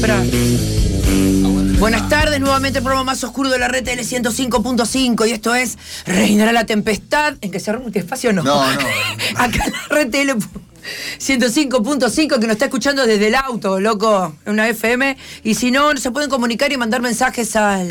Buenas tardes, nuevamente el programa más oscuro de la red L 105.5 y esto es Reinará la Tempestad. ¿En que se arma este espacio? No. No. Acá en la red L 105.5 que nos está escuchando desde el auto, loco, en una FM. Y si no, se pueden comunicar y mandar mensajes al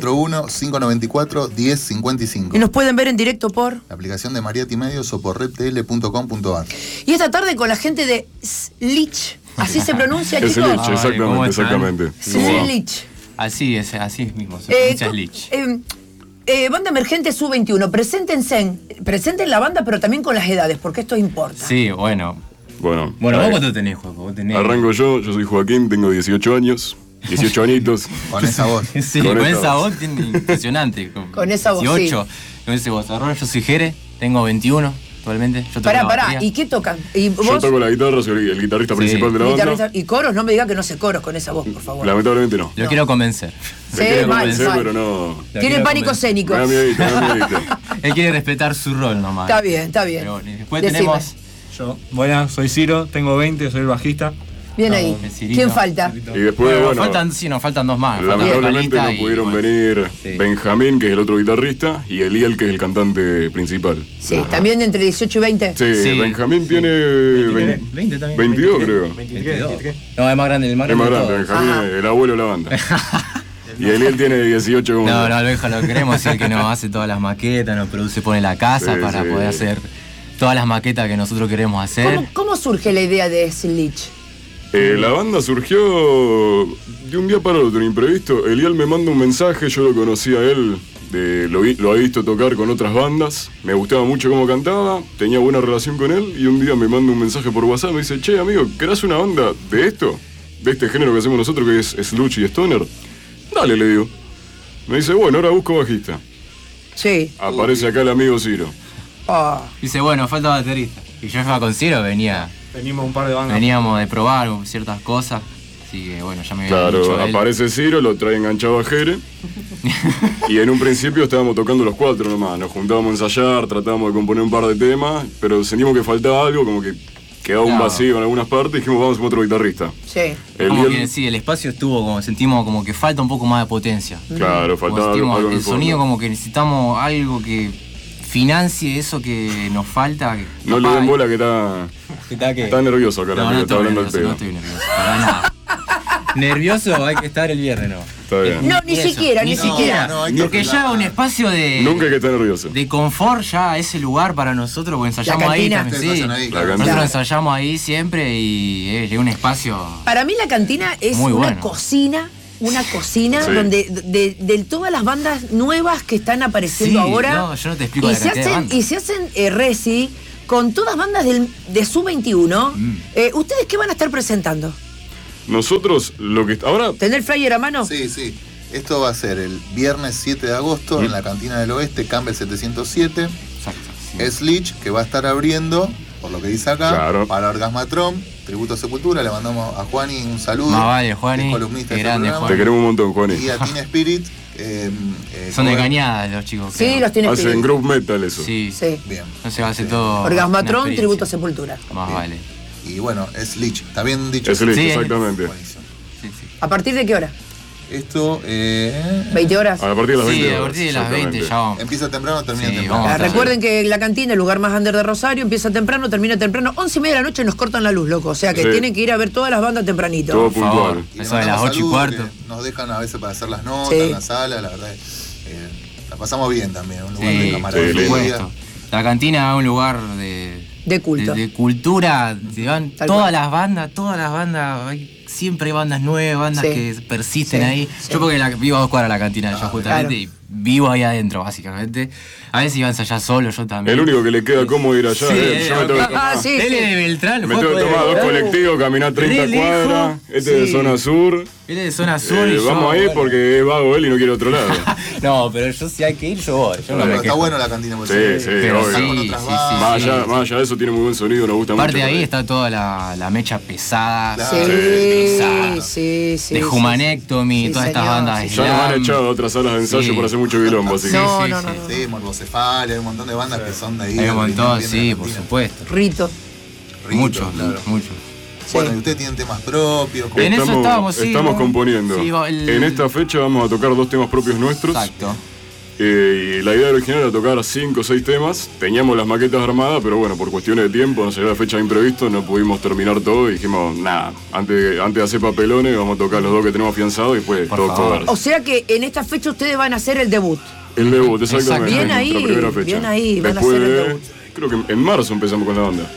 341-594-1055. Y nos pueden ver en directo por la aplicación de Mariati Medios o por redtl.com.ar. Y esta tarde con la gente de Slich. ¿Así se pronuncia, chicos? Es Slich, exactamente. Slich. Así es mismo, se pronuncia Slich. Banda emergente Sub-21, presenten la banda, pero también con las edades, porque esto importa. Sí, bueno, ¿vos cuánto tenés, Juaco? Arranco yo soy Joaquín, tengo 18 años, 18 añitos. Con esa voz. Sí, con esa voz impresionante. Con esa voz, 18, sí. Con ese vozarrón. Yo soy Jere, tengo 21 actualmente. Pará, ¿y qué tocan? ¿Y vos? Yo toco la guitarra, soy el guitarrista principal de la banda. ¿Y coros? No me diga que no sé coros con esa voz, por favor. Lamentablemente no. Lo quiero convencer. Sí, mal. Pero no. Tiene pánico escénico. Me da miedito. Él quiere respetar su rol nomás. Está bien. Pero bueno, después tenemos... Yo, buenas, soy Ciro, tengo 20, soy el bajista. Bien ahí. ¿Quién falta? Y después, nos faltan dos más. Lamentablemente no pudieron venir Benjamín, que es el otro guitarrista, y Eliel, que es el cantante principal. Sí, también entre 18 y 20. Sí. Benjamín tiene 20 también. 22, creo. 22. No, es más grande. Es más grande, Benjamín es el abuelo de la banda. Y Eliel tiene 18 como... No, Benja lo queremos, es el que nos hace todas las maquetas, nos produce, pone la casa para poder hacer todas las maquetas que nosotros queremos hacer. ¿Cómo surge la idea de Slich? La banda surgió de un día para el otro, imprevisto. Eliel me manda un mensaje, yo lo conocí a él, lo había visto tocar con otras bandas, me gustaba mucho cómo cantaba, tenía buena relación con él, y un día me manda un mensaje por WhatsApp, me dice, che, amigo, ¿querés una banda de esto? De este género que hacemos nosotros, que es sludge y stoner. Dale, le digo. Me dice, bueno, ahora busco bajista. Sí. Aparece acá el amigo Ciro. Dice, bueno, falta baterista. Y yo con Ciro Venimos un par de bandas. Veníamos de probar ciertas cosas. Así que bueno, ya me había dicho él. Aparece Ciro, lo trae enganchado a Jere. Y en un principio estábamos tocando los cuatro nomás. Nos juntábamos a ensayar, tratábamos de componer un par de temas, pero sentimos que faltaba algo, como que quedaba un vacío en algunas partes, y dijimos, vamos con otro guitarrista. Sí. El espacio estuvo sentimos como que falta un poco más de potencia. Claro, faltaba algo en el sonido, como que necesitamos algo que financie eso que nos falta. No le den bola, que está nervioso acá, no está hablando el pedo. No estoy nervioso, para nada. Nervioso hay que estar el viernes, ¿no? Está bien. No, ni siquiera. Porque ya un espacio de... Nunca hay que estar nervioso. De confort, ya ese lugar para nosotros, porque ensayamos ahí también. Sí. Nosotros ensayamos ahí siempre y llega un espacio... Para mí la cantina es una cocina donde de todas las bandas nuevas que están apareciendo ahora. No, yo no te explico la cantidad de bandas. Y se hacen reci con todas bandas de Sub-21. ¿Ustedes qué van a estar presentando? Nosotros, lo que ahora... ¿Tenés el flyer a mano? Sí. Esto va a ser el viernes 7 de agosto en la Cantina del Oeste, Campbell 707. Exacto. Slich, que va a estar abriendo, por lo que dice acá, para Orgasmatron, tributo a Sepultura. Le mandamos a Juani un saludo. Más vale, Juani. Columnista de grande, Juani. Te queremos un montón, Juani. Y a Teen Spirit. Son de Cañada los chicos. Sí, los Teen Spirit. Hacen group metal eso. Sí. Bien. No se hace todo. Orgasmatron, tributo a Sepultura. Más bien. vale. Y bueno, Slich, ¿está bien dicho? Slich, exactamente. Buenísimo. Sí. ¿A partir de qué hora? Esto, 20 horas. A partir de las 20 a partir de las 20 ya vamos. Empieza temprano, termina temprano. Recuerden que la cantina, el lugar más under de Rosario, empieza temprano, termina temprano. 11:30 de la noche nos cortan la luz, loco. O sea que tienen que ir a ver todas las bandas tempranito. Todo puntual. Eso de las 8:15. Nos dejan a veces para hacer las notas en la sala, la verdad. La pasamos bien también, un lugar de camaradería. La cantina es un lugar de culto. De cultura, van todas las bandas, siempre hay bandas nuevas, bandas que persisten ahí. Yo porque vivo a 2 cuadras de la cantina, yo justamente, y vivo ahí adentro, básicamente. A veces iba a ensayar solo, yo también. El único que le queda cómo ir allá, yo me tengo que tomar. Él es de Beltrán. Me tengo que tomar 2 colectivos, caminar 30 cuadras. Este es de zona sur. Él es de zona sur y vamos a ir porque es vago él y no quiere otro lado. No, pero yo si hay que ir, yo voy. Está bueno la cantina. Sí, obvio. Más allá de eso tiene muy buen sonido, nos gusta mucho. Aparte de ahí está toda la mecha pesada. Sí. De Humanectomy, todas estas bandas. Ya nos han echado a otras salas de ensayo por hacer mucho quilombo, así que... No. Sí, Morbocefalia, hay un montón de bandas que son de ahí. Hay un montón, sí, por supuesto. Rito. Muchos. Bueno, y ustedes tienen temas propios. En eso estamos componiendo. Sí, En esta fecha vamos a tocar 2 temas propios nuestros. Exacto. Y la idea original era tocar 5 o 6 temas. Teníamos las maquetas armadas, pero bueno, por cuestiones de tiempo, no sé, la fecha de imprevisto, no pudimos terminar todo y dijimos, nada, antes de hacer papelones, vamos a tocar los 2 que tenemos afianzados y después todo. O sea que en esta fecha ustedes van a hacer el debut. El debut, exactamente. Bien ahí, nuestra primera fecha. bien ahí, van después a hacer el debut. Creo que en marzo empezamos con la banda.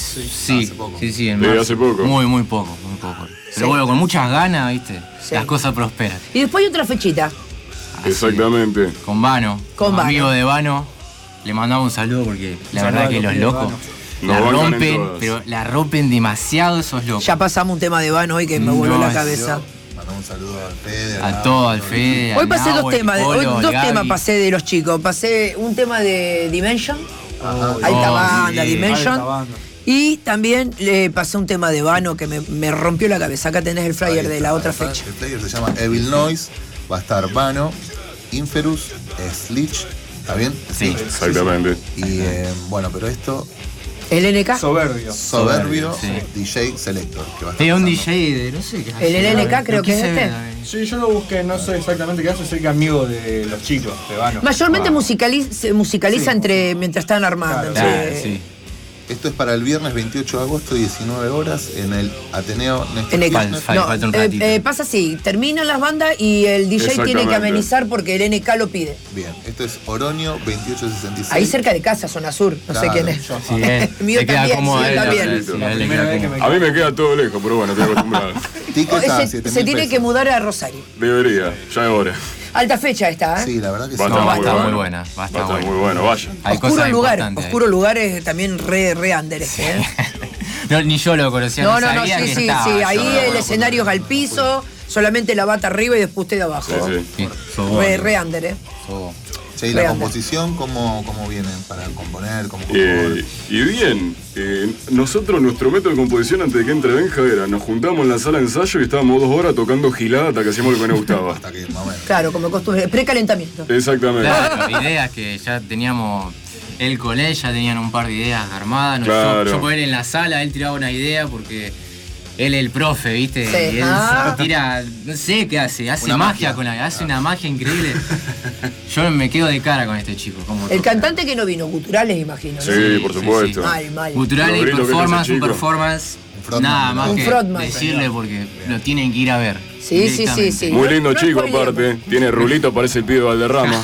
Sí, en Sí, marzo. hace poco. Muy poco. Pero bueno, con muchas ganas, ¿viste? Sí. Las cosas prosperan. Y después hay otra fechita. Exactamente. Con Vano. Con Vano. Amigo de Vano. Le mandamos un saludo porque la verdad que los locos la Nos bancan en rompen, todas. pero la rompen demasiado esos locos. Ya pasamos un tema de Vano hoy que me voló la No, cabeza. Mandamos un saludo al Fede. A todo, al Fede. Hoy al pasé Nahue, dos temas, al Polo, hoy al dos Gaby. temas pasé de los chicos. Pasé un tema de Dimension, alta banda, sí. Dimension. Alta banda. Y también le pasé un tema de Vano que me rompió la cabeza. Acá tenés el flyer de la otra fecha. El flyer se llama Evil Noise. Va a estar Vano, Inferus, Slitch. ¿Está bien? Sí. Exactamente. Y bueno, pero esto, El NK. Soberbio, Sí. DJ Selector. Que va a estar Tiene un pasando. DJ de no sé qué. El LNK creo que es este. Sí, yo lo busqué, no sé exactamente qué hace, sé que amigo de los chicos, de Vano. Mayormente Ah. se musicaliza mientras están armando. Claro. Sí. Sí. Esto es para el viernes 28 de agosto, 19 horas, en el Ateneo Néstor NK. Kirchner. Falta un ratito. Pasa así, terminan las bandas y el DJ tiene que Exactamente. amenizar porque el NK lo pide. Bien, esto es Oroño 2866. Ahí cerca de casa, zona sur, no sé Claro, quién es. yo- Sí, Mío te queda también, como sí, a él, también. a él le queda primera vez que como- me- A mí me queda todo lejos, pero bueno, estoy acostumbrado. Tickets a Se 7.000 tiene pesos. que mudar a Rosario. Debería, ya es hora. Alta fecha esta, ¿eh? Sí, la verdad que sí. Va a No, estar va a muy estar muy bueno. buena. Va a Va a estar estar muy buena. bueno, vaya. Hay Oscuro cosas lugar, importantes ahí. oscuro lugar es también re under este, ¿eh? No, ni yo lo conocía. No, sabía sí, que sí, estaba. sí. Yo Ahí no, el bueno, escenario es al piso, solamente la bata arriba y después usted abajo. Sí, sí. sí, sos vos, Re under, ¿eh? sos vos. Che, ¿y la Real. composición cómo vienen para componer? ¿Cómo componen? Y bien, nosotros, nuestro método de composición antes de que entre Benja era, nos juntábamos en la sala de ensayo y estábamos 2 horas tocando gilada hasta que hacíamos lo que nos gustaba. Hasta que más o menos. Claro, como costumbre, precalentamiento. Exactamente. Claro, ideas que ya teníamos. Él con él ya tenían un par de ideas armadas. ¿no? Claro. Yo por él en la sala, él tiraba una idea porque él es el profe, ¿viste? Sí. Y él Ah. tira, no sé qué hace Una magia magia. hace una magia increíble. Yo me quedo de cara con este chico. Como El toca. cantante que no vino, guturales, imagino. ¿no? Sí, por supuesto. Mal, mal. Cultural Los y gritos que performance, hace un chico. performance. frontman, Nada más un que frontman. decirle porque lo tienen que ir a ver. Sí, sí, sí, directamente. sí. Muy lindo No chico spoilemos. aparte. Tiene rulito, parece el pibe de Valderrama.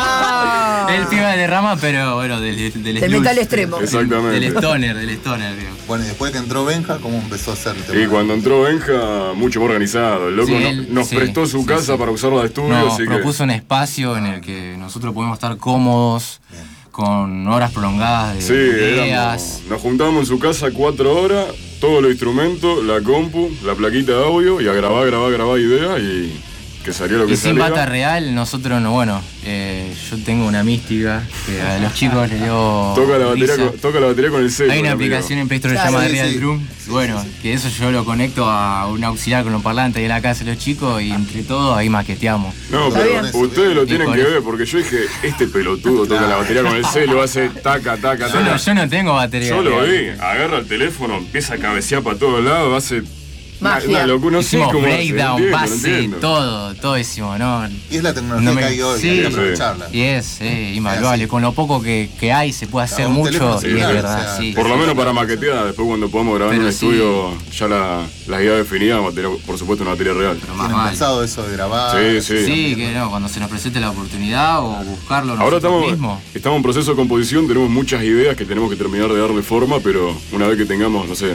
Ah. El pibe de rama, pero bueno, del De sludge. metal extremo. Exactamente. Del stoner, digo. Bueno, y después que entró Benja, ¿cómo empezó a hacer el tema? Y cuando entró Benja, mucho más organizado. El loco Sí, él- nos sí, prestó su sí, casa sí. para usarla de estudio, No, así que... propuso un espacio en el que nosotros podemos estar cómodos, con horas prolongadas de Sí, ideas. nos juntábamos en su casa 4 horas, todos los instrumentos, la compu, la plaquita de audio y a grabar ideas y que salió lo que Y sin saliera. bata real, nosotros no, bueno, yo tengo una mística que a los chicos les dio Toca la risa. batería con el celo. Hay una amigo. aplicación en Play Store que se Claro, llama sí, Real sí. Drum. Sí, Bueno, sí, sí. que eso yo lo conecto a un auxiliar con los parlantes ahí en la casa de los chicos y entre todos ahí maqueteamos. No, Está pero bien. ustedes lo Y tienen con que eso. ver porque yo dije, este pelotudo toca la batería con el celo, hace taca, taca, taca. Yo no tengo batería. Yo lo real. vi, agarra el teléfono, empieza a cabecear para todos lados, hace Magia. una locura, no sé Hicimos cómo hace, breakdown, entiendo, no base, entiendo. todo hicimos, ¿no? Y es la tecnología No me- que hay hoy, sí. hay que Sí. aprovecharla. Y es invaluable. así. Con lo poco que hay se puede hacer un mucho teléfono y es celular, verdad, o sea, sí. Por lo menos para maquetear, después cuando podamos grabar en Pero un sí. estudio, ya las ideas definidas, vamos a tener, por supuesto, una batería real. Pero más ¿Tienen vale. pensado eso de grabar? Sí, sí. Sí, que no, cuando se nos presente la oportunidad o buscarlo Ahora nosotros mismos. estamos en proceso de composición, tenemos muchas ideas que tenemos que terminar de darle forma, pero una vez que tengamos, no sé,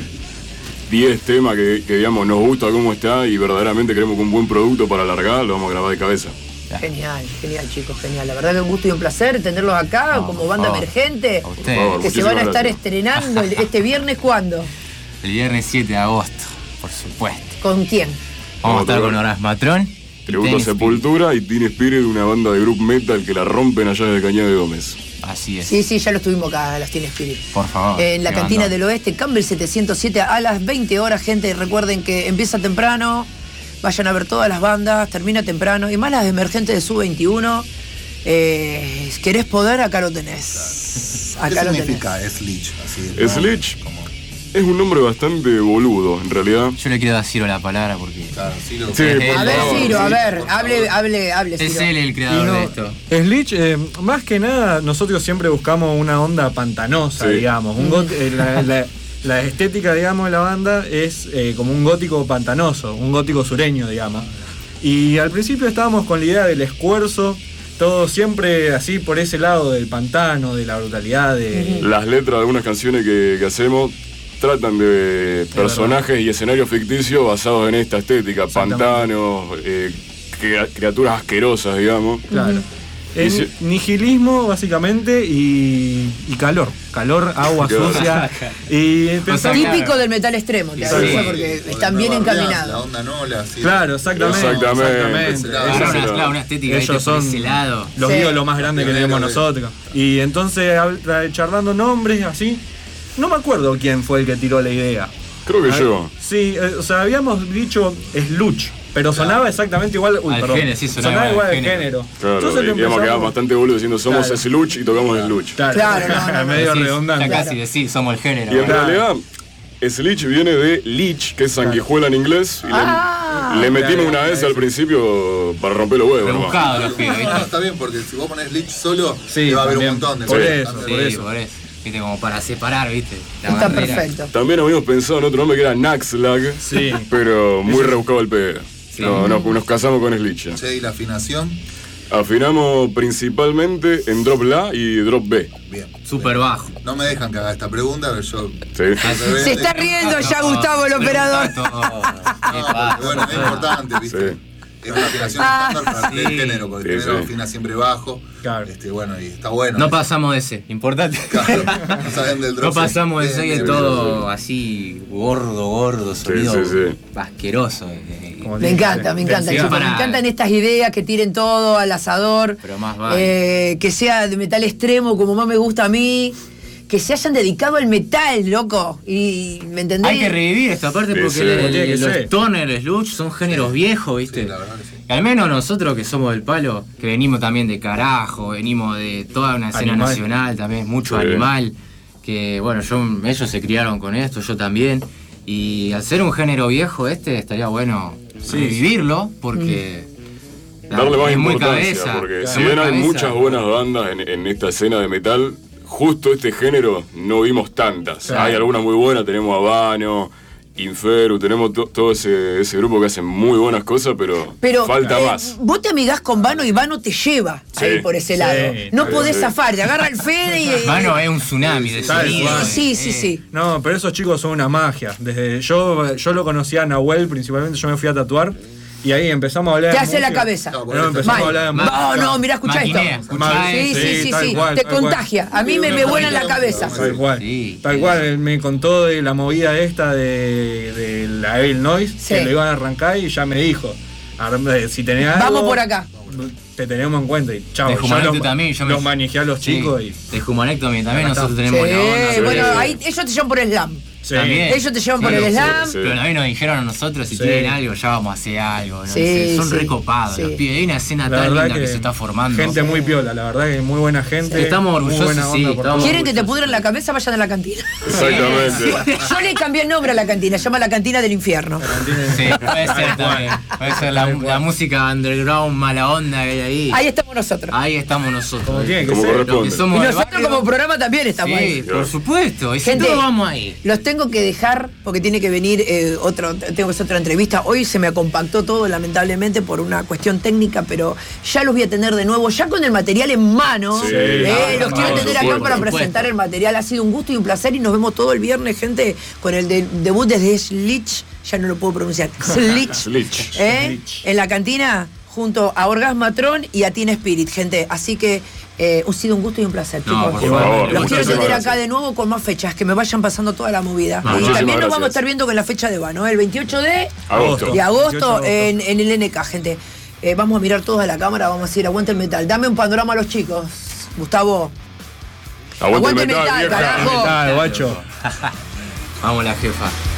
10 temas que digamos nos gusta cómo está y verdaderamente queremos que un buen producto para alargar, lo vamos a grabar de cabeza. Genial, genial, chicos, genial. La verdad que un gusto y un placer tenerlos acá No, como por banda favor. emergente. A usted. Por favor. Que se van a Muchísimas estar gracias. estrenando este viernes, ¿cuándo? El viernes 7 de agosto, por supuesto. ¿Con quién? Vamos a estar tocar con Horas Matrón. y Tributo a Tennis Sepultura y Teen Spirit, una banda de group metal que la rompen allá desde Cañada de Gómez. Spirit. Así es. Sí, ya lo estuvimos acá, las Teen Spirit. Por favor. En la me cantina mandó. del oeste, Campbell 707 a las 20 horas, gente. Recuerden que empieza temprano, vayan a ver todas las bandas, termina temprano. Y más las emergentes de Sub-21. ¿Querés poder? Acá lo tenés. ¿Qué Acá lo tenés. significa Slitch? Así, ¿no? Slitch. Como- Es un nombre bastante boludo, en realidad. Yo le quiero dar a Ciro la palabra porque... Claro, Ciro. Sí, A ver, Ciro, a ver, hable, Ciro. Es él el creador de esto. Slitch, más que nada, nosotros siempre buscamos una onda pantanosa, digamos. La estética, digamos, de la banda es como un gótico pantanoso, un gótico sureño, digamos. Y al principio estábamos con la idea del esfuerzo, todo siempre así por ese lado del pantano, de la brutalidad. Las letras de algunas canciones que hacemos tratan de personajes y escenarios ficticios basados en esta estética, pantanos, criaturas asquerosas, digamos. Claro. Es nihilismo, básicamente, y calor. Calor, agua sucia. Y típico del metal extremo, te aviso, porque están bien encaminados. La onda Nola, sí. Claro, exactamente. Una estética ellos son ese lado. Los ídolos más grandes que tenemos nosotros. Y entonces, charlando nombres así, no me acuerdo quién fue el que tiró la idea. Creo que yo. Sí, o sea, habíamos dicho Sludge. Pero sonaba exactamente igual. Sonaba igual al género. Claro, entonces íbamos a quedar bastante boludo diciendo somos Sludge y tocamos Sludge. Claro, medio redundante. Ya casi decís, somos el género. Y en realidad, Slitch viene de Lich, que es sanguijuela en inglés. Y le metimos una vez al principio para romper los huevos. Rebuscado, los pibes. Está bien, porque si vos ponés Slitch solo, te va a haber un montón de por eso. Viste, como para separar, viste. Está perfecto. También habíamos pensado en otro nombre que era Naxlag, pero muy rebuscado el pedo. Sí. Nos casamos con Slitch. Che, ¿y la afinación? Afinamos principalmente en drop La y drop B. Bien. Súper bajo. No me dejan que haga esta pregunta, pero yo... Se está riendo ya Gustavo, el operador. Bueno, es importante, ¿viste? Sí. Es una afinación estándar para el género, porque el género afina siempre bajo. Claro. Bueno, y está bueno. No pasamos de ese, importante. Claro, no saben del drop. No pasamos de ese, y es todo así gordo, sonido asqueroso. Me encanta, chicos. Me encantan estas ideas que tiren todo al asador. Pero más vale. Que sea de metal extremo, como más me gusta a mí. Que se hayan dedicado al metal, loco. Y ¿me entendés? Hay que revivir esta parte porque los stoner, el sludge son géneros viejos, ¿viste? Sí, la verdad que sí. Y al menos nosotros que somos del palo, que venimos también de carajo, venimos de toda una escena nacional también, mucho animal. Que bueno, ellos se criaron con esto, yo también. Y al ser un género viejo estaría bueno revivirlo porque... Darle más es muy importancia, cabeza. Porque si bien hay muchas buenas bandas en esta escena de metal, justo este género no vimos tantas. Claro. Hay algunas muy buenas, tenemos Habano, Inferu, tenemos todo ese grupo que hacen muy buenas cosas, pero falta más. Vos te amigás con Vano y Vano te lleva ahí por ese lado. No podés zafar, te agarra el Fede y... Vano es un tsunami de sonido. Sí. No, pero esos chicos son una magia. Desde yo lo conocía a Nahuel, principalmente yo me fui a tatuar. Y ahí empezamos a hablar de música. Te hace la cabeza. No, empezamos a hablar de música. No, mirá, escuchá esto. Sí. Te contagia. A mí me vuela en la cabeza. Tal cual. Él me contó de la movida esta de la Evil Noise, que lo iban a arrancar y ya me dijo, si tenés algo... Vamos por acá. Te tenemos en cuenta y chao. Yo los manejé a los chicos y... De Humanectomy también nosotros tenemos la onda. Bueno, ahí ellos te llevan por el slam. Sí. Ellos te llevan por el slam. Pero a mí nos dijeron a nosotros, si tienen algo, ya vamos a hacer algo. ¿No? Son recopados los pibes. Hay una escena tan linda que se está formando. Gente muy piola, la verdad que muy buena gente. Estamos orgullosos, ¿Quieren que te pudran la cabeza? Vayan a la cantina. Exactamente. Yo le cambié el nombre a la cantina, se llama la cantina del infierno. Sí, puede ser también. Puede ser la música underground, mala onda que hay ahí. Ahí estamos nosotros. Como tiene que ser. Y nosotros como programa también estamos ahí. Sí, por supuesto. Y si todos vamos ahí. Los tengo que dejar porque tiene que venir tengo que hacer otra entrevista. Hoy se me acompactó todo, lamentablemente, por una cuestión técnica, pero ya los voy a tener de nuevo, ya con el material en mano. Los quiero tener acá para presentar el material. Ha sido un gusto y un placer y nos vemos todo el viernes, gente, con el debut desde Slitch, ya no lo puedo pronunciar, Slitch. En la cantina, junto a Orgasmatron y a Teen Spirit, gente. Así que ha sido un gusto y un placer, chicos. Por favor, los quiero tener acá de nuevo con más fechas, que me vayan pasando toda la movida. Y también nos vamos a estar viendo con la fecha de Vano, el 28 de agosto en el NK, gente. Vamos a mirar todos a la cámara, vamos a decir, aguante el metal. Dame un panorama a los chicos, Gustavo. Aguante el metal, carajo. Guacho. Vamos la jefa.